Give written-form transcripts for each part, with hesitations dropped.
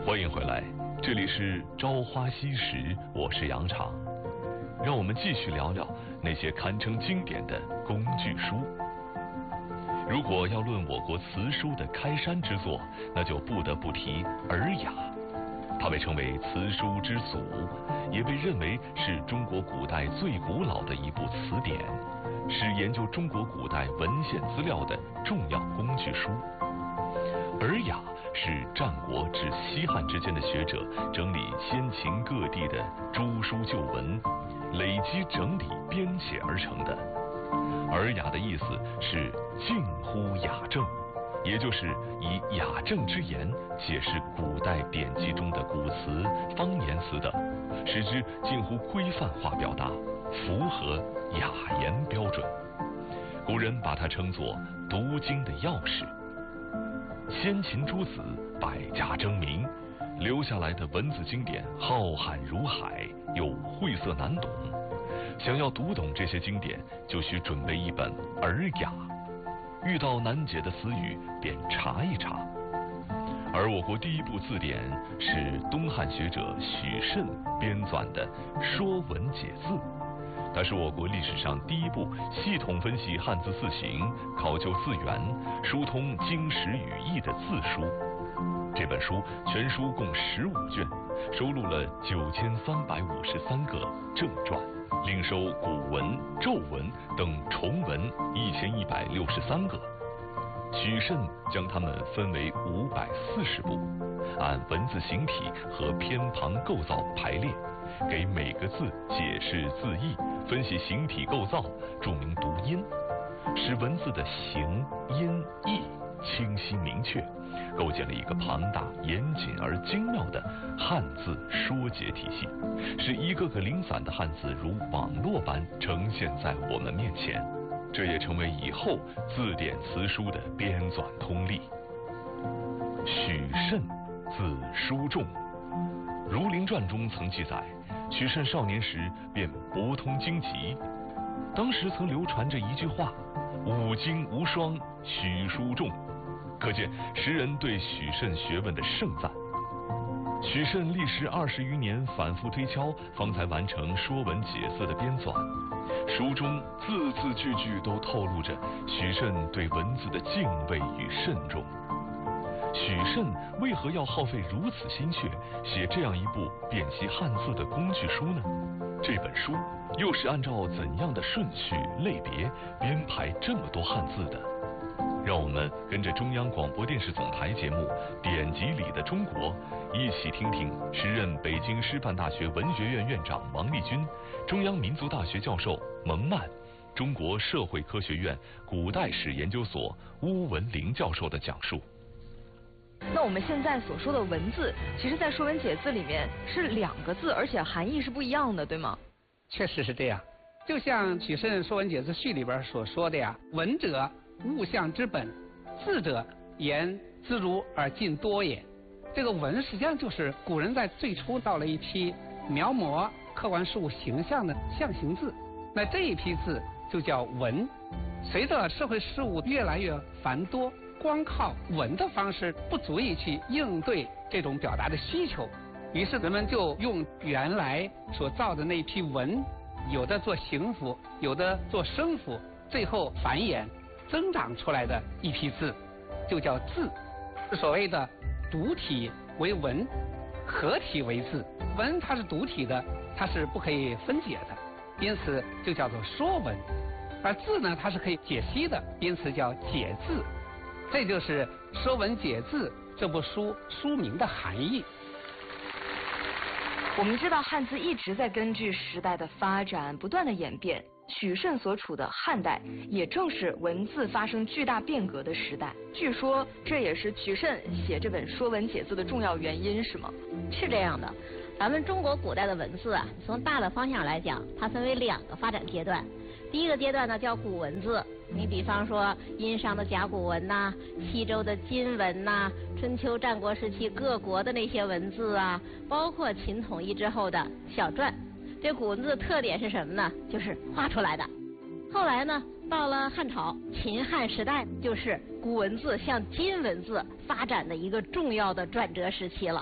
欢迎回来，这里是朝花夕拾，我是杨昶。让我们继续聊聊那些堪称经典的工具书。如果要论我国词书的开山之作，那就不得不提《尔雅》。它被称为词书之祖，也被认为是中国古代最古老的一部词典，是研究中国古代文献资料的重要工具书。《尔雅》是战国至西汉之间的学者整理先秦各地的诸书旧文，累积整理编写而成的。《尔雅》的意思是近乎雅正，也就是以雅正之言解释古代典籍中的古词、方言词等，使之近乎规范化表达，符合雅言标准。古人把它称作读经的钥匙。先秦诸子百家争鸣，留下来的文字经典浩瀚如海，又晦涩难懂。想要读懂这些经典，就需准备一本《尔雅》，遇到难解的词语便查一查。而我国第一部字典是东汉学者许慎编纂的《说文解字》，它是我国历史上第一部系统分析汉字字形、考究字源、疏通经史语义的字书。这本书全书共15卷，收录了9353个正传，另收古文、咒文等重文1163个。许慎将它们分为540部，按文字形体和偏旁构造排列，给每个字解释字义，分析形体构造，注明读音，使文字的形、音、义清晰明确，构建了一个庞大、严谨而精妙的汉字说解体系，使一个个零散的汉字如网络般呈现在我们面前。这也成为以后字典词书的编纂通例。许慎字书仲，《儒林传》中曾记载，许慎少年时便博通经籍，当时曾流传着一句话：“五经无双，许书仲”，可见时人对许慎学问的盛赞。许慎历时20余年反复推敲，方才完成《说文解字》的编纂。书中字字句句都透露着许慎对文字的敬畏与慎重。许慎为何要耗费如此心血写这样一部辨析汉字的工具书呢？这本书又是按照怎样的顺序类别编排这么多汉字的？让我们跟着中央广播电视总台节目《典籍里的中国》，一起听听时任北京师范大学文学院院长王立军、中央民族大学教授蒙曼、中国社会科学院古代史研究所邬文龄教授的讲述。 那我们现在所说的文字，其实在《说文解字》里面是2个字，而且含义是不一样的，对吗？ 确实是这样。就像许慎《说文解字序》里边所说的呀，文者物象之本，字者言自如而尽多也。这个文实际上就是古人在最初到了一批描摹客观事物形象的象形字，那这一批字就叫文。随着社会事物越来越繁多，光靠文的方式不足以去应对这种表达的需求，于是人们就用原来所造的那一批文，有的做形符，有的做声符，最后繁衍增长出来的一批字，就叫字。所谓的独体为文，合体为字。文它是独体的，它是不可以分解的，因此就叫做说文。而字呢，它是可以解析的，因此叫解字。这就是《说文解字》这部书名的含义。 我们知道汉字一直在根据时代的发展不断的演变，许慎所处的汉代也正是文字发生巨大变革的时代。据说这也是许慎写这本《说文解字》的重要原因，是吗？ 是这样的，咱们中国古代的文字啊，从大的方向来讲，它分为2个发展阶段。第一个阶段呢叫古文字，你比方说殷商的甲骨文呐、西周的金文呐、春秋战国时期各国的那些文字啊，包括秦统一之后的小篆。这古文字的特点是什么呢？就是画出来的。后来呢，到了汉朝，秦汉时代，就是古文字向金文字发展的一个重要的转折时期了。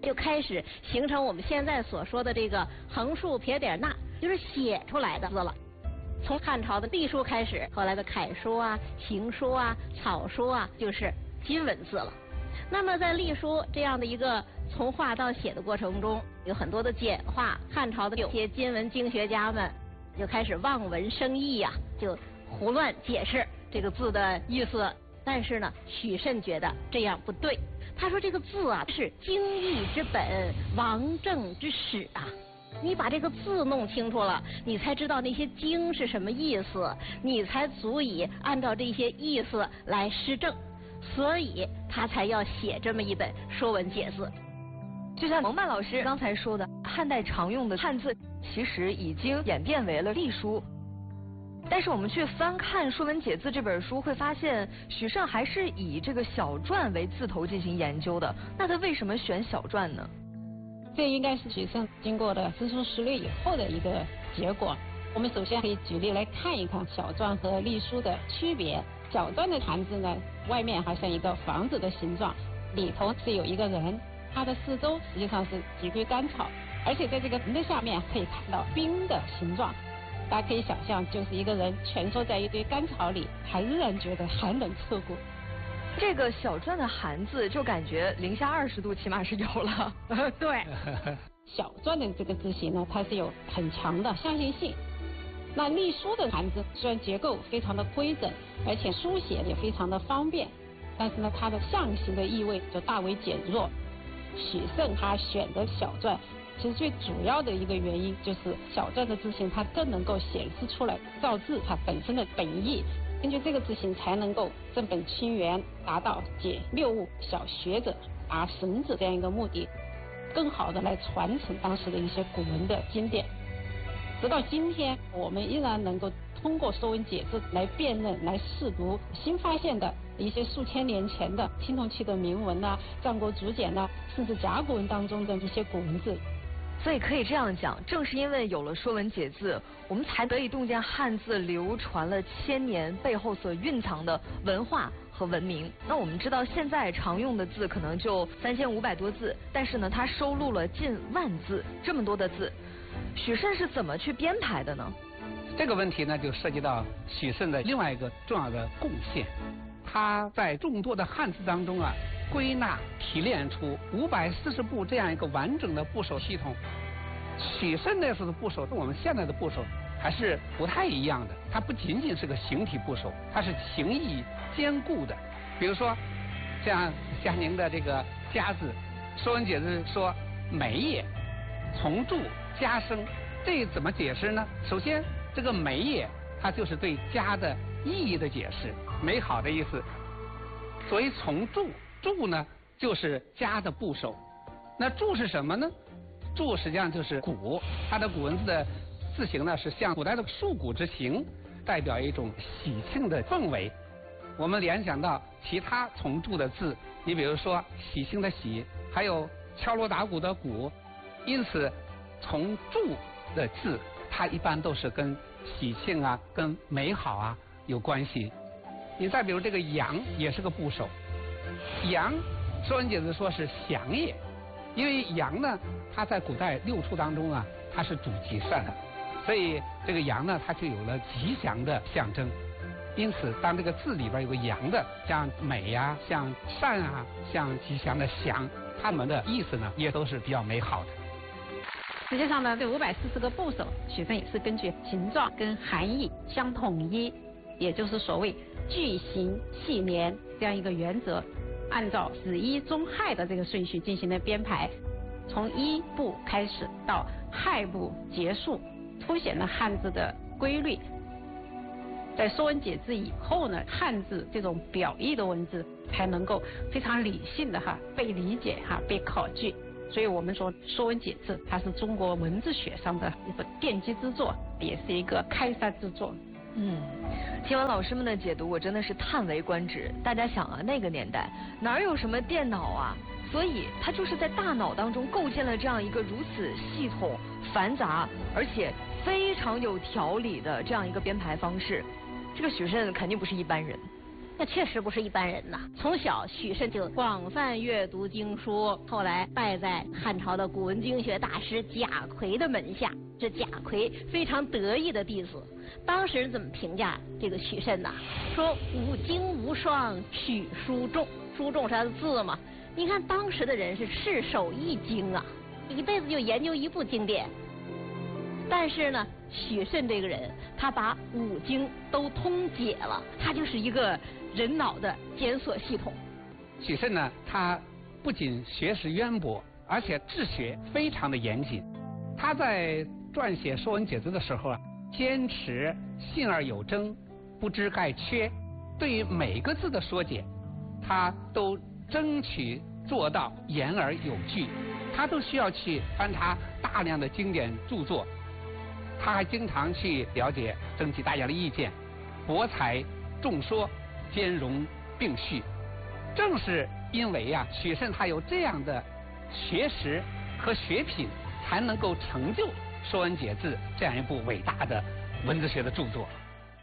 就开始形成我们现在所说的这个横竖撇点捺，就是写出来的字了。从汉朝的隶书开始，后来的楷书啊、行书啊、草书啊，就是金文字了。那么在隶书这样的一个从画到写的过程中，有很多的简化。汉朝的有些金文经学家们就开始望文生义呀，就胡乱解释这个字的意思。但是呢，许慎觉得这样不对。他说这个字啊是经义之本，王政之始啊。你把这个字弄清楚了，你才知道那些经是什么意思，你才足以按照这些意思来施政。所以他才要写这么一本《说文解字》。 就像蒙曼老师刚才说的，汉代常用的汉字其实已经演变为了隶书。但是我们去翻看《说文解字》这本书，会发现许慎还是以这个小篆为字头进行研究的。那他为什么选小篆呢？ 这应该是许慎经过的知书识略以后的一个结果。我们首先可以举例来看一看小篆和隶书的区别。小篆的汉字呢，外面好像一个房子的形状，里头是有一个人，它的四周实际上是几堆干草，而且在这个人的下面可以看到冰的形状。大家可以想象，就是一个人蜷缩在一堆干草里，还仍然觉得寒冷刺骨。 这个小篆的寒字就感觉零下20度起码是有了。 对， 小篆的这个字形呢，它是有很强的相信性。那隶书的汉字虽然结构非常的规整，而且书写也非常的方便，但是呢，它的象形的意味就大为减弱。许慎他选的小篆，其实最主要的一个原因就是小篆的字形它更能够显示出来造字它本身的本意，根据这个字形才能够正本清源，达到解谬误小学者达神者这样一个目的，更好的来传承当时的一些古文的经典。直到今天，我们依然能够通过《说文解字》来辨认、来试读新发现的一些数千年前的青铜器的铭文呐、战国竹简呐、甚至甲骨文当中的一些古文字。 所以可以这样讲，正是因为有了《说文解字》，我们才得以洞见汉字流传了千年背后所蕴藏的文化和文明。那我们知道，现在常用的字可能就3500多字，但是呢，它收录了近万字，这么多的字，许慎是怎么去编排的呢？ 这个问题呢，就涉及到许慎的另外一个重要的贡献。他在众多的汉字当中啊，归纳提炼出540部这样一个完整的部首系统。许慎那时候的部首跟我们现在的部首还是不太一样的，它不仅仅是个形体部首，它是情意兼顾的。比如说，像夏宁的这个家字，《说文解字》说美也，从注家生，这怎么解释呢？首先，这个美也，它就是对家的意义的解释，美好的意思。所以从注，注呢就是家的部首。那注是什么呢？注实际上就是鼓，它的古文字的字形呢是像古代的树鼓之形，代表一种喜庆的氛围。我们联想到其他从注的字，你比如说喜庆的喜，还有敲锣打鼓的鼓，因此从注的字它一般都是跟喜庆啊、跟美好啊有关系。你再比如这个阳也是个部首，阳《说文解字》说是祥也，因为阳呢，它在古代六畜当中啊，它是主吉善的，所以这个阳呢，它就有了吉祥的象征。因此，当这个字里边有个阳的，像美呀、像善啊、像吉祥的祥，它们的意思呢，也都是比较美好的。 实际上呢，这540个部首，许慎也是根据形状跟含义相统一，也就是所谓句形系连这样一个原则，按照始一终亥的这个顺序进行了编排，从一部开始到亥部结束，凸显了汉字的规律。在《说文解字》以后呢，汉字这种表意的文字才能够非常理性的被理解被考据。所以我们说《说文解字》它是中国文字学上的一本奠基之作，也是一个开山之作。 听完老师们的解读，我真的是叹为观止。大家想啊，那个年代哪有什么电脑啊，所以他就是在大脑当中构建了这样一个如此系统、繁杂而且非常有条理的这样一个编排方式。这个许慎肯定不是一般人。 那确实不是一般人呐。从小许慎就广泛阅读经书，后来拜在汉朝的古文经学大师贾逵的门下，这贾逵非常得意的弟子。当时人怎么评价这个许慎呢？说五经无双，许书重。书重是他的字嘛？你看当时的人是赤手一经啊，一辈子就研究一部经典。但是呢，许慎这个人，他把五经都通解了，他就是一个人脑的检索系统。 许慎呢，他不仅学识渊博，而且治学非常的严谨。他在撰写《说文解字》的时候啊，坚持信而有征，不知盖缺。对于每个字的说解，他都争取做到言而有据。他都需要去翻查大量的经典著作。他还经常去了解，征集大家的意见，博采众说，兼容并蓄。正是因为呀，许慎他有这样的学识和学品，才能够成就《说文解字》这样一部伟大的文字学的著作。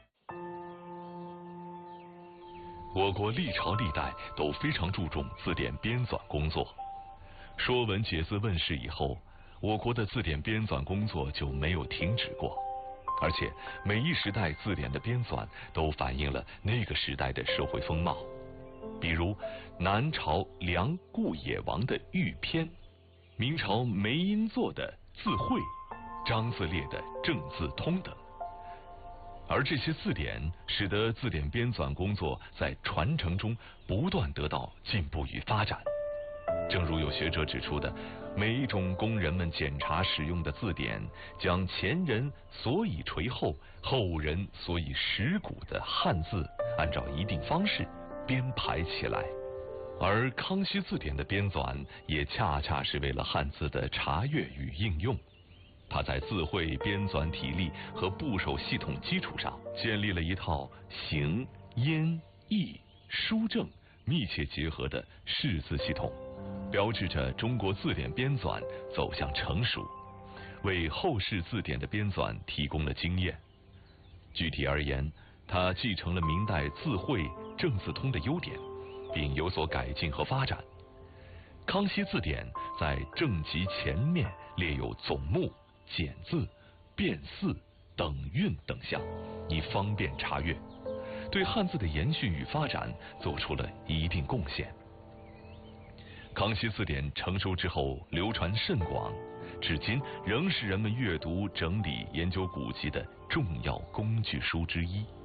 我国历朝历代都非常注重字典编纂工作。《说文解字》问世以后，我国的字典编纂工作就没有停止过，而且每一时代字典的编纂都反映了那个时代的社会风貌。比如南朝梁顾野王的《玉篇》，明朝梅因作的《字会》，张自烈的《正字通》等。而这些字典使得字典编纂工作在传承中不断得到进步与发展。正如有学者指出的，每一种供人们检查使用的字典，将前人所以垂后，后人所以蚀骨的汉字，按照一定方式编排起来。而康熙字典的编纂，也恰恰是为了汉字的查阅与应用。他在字汇编纂体例和部首系统基础上，建立了一套形、音、义、书正密切结合的识字系统，标志着中国字典编纂走向成熟，为后世字典的编纂提供了经验。具体而言，它继承了明代字会、正字通的优点，并有所改进和发展。康熙字典在正集前面列有总目、简字、变字、等韵等项，以方便查阅，对汉字的延续与发展做出了一定贡献。康熙字典成熟之后流传甚广，至今仍是人们阅读、整理、研究古籍的重要工具书之一。